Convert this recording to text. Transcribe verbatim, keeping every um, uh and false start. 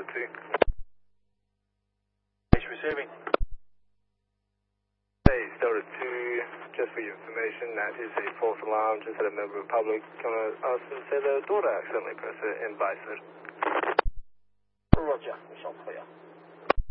Delta two. H receiving. Hey, Delta two, just for your information, that is a false alarm. Just had a member of the public come to us and say their daughter accidentally pressed the invite. Roger, we shall clear.